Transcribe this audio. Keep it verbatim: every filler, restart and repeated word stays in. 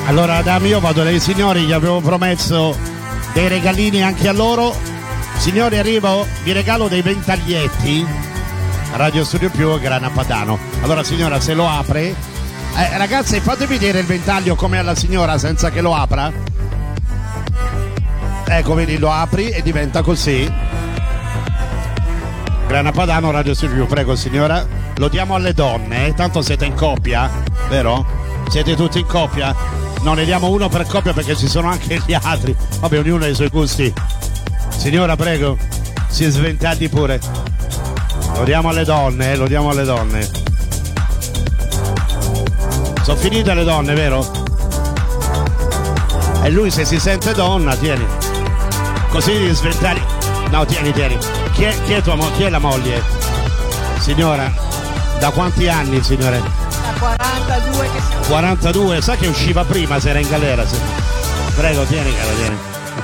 Allora, dame, io vado dai signori, gli avevo promesso dei regalini anche a loro. Signori, arrivo, vi regalo dei ventaglietti. Radio Studio Più, Grana Padano. Allora, signora, se lo apre, eh, ragazzi, fatemi vedere il ventaglio come alla signora senza che lo apra. Ecco, vedi, lo apri e diventa così. Grana Padano, Radio Studio Più, prego signora. Lo diamo alle donne, eh? Tanto siete in coppia, vero? Siete tutti in coppia? No, ne diamo uno per coppia perché ci sono anche gli altri. Vabbè, ognuno ha i suoi gusti. Signora, prego, si sventati pure. Lo diamo alle donne, eh? Lo diamo alle donne. Sono finite le donne, vero? E lui se si sente donna, tieni. Così devi sventare. No, tieni, tieni. Chi è, chi è tua moglie? Chi è la moglie? Signora, da quanti anni, signore? Da quarantadue che siamo. quarantadue, sa che usciva prima se era in galera? Prego, tieni, cara, tieni.